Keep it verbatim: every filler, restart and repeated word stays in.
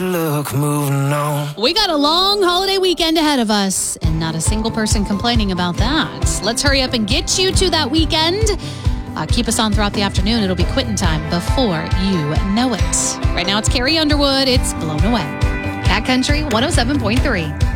Look, moving on. We got a long holiday weekend ahead of us, and not a single person complaining about that. Let's hurry up and get you to that weekend. Uh, keep us on throughout the afternoon. It'll be quitting time before you know it. Right now, it's Carrie Underwood. It's Blown Away. Cat Country one oh seven point three.